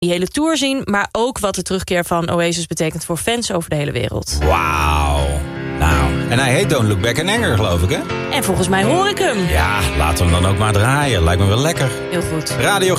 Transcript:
die hele tour zien, maar ook wat de terugkeer van Oasis betekent voor fans over de hele wereld. Wauw. Nou, en hij heet Don't Look Back in Anger, geloof ik, hè? En volgens mij hoor ik hem. Ja, laten we hem dan ook maar draaien. Lijkt me wel lekker. Heel goed. Radio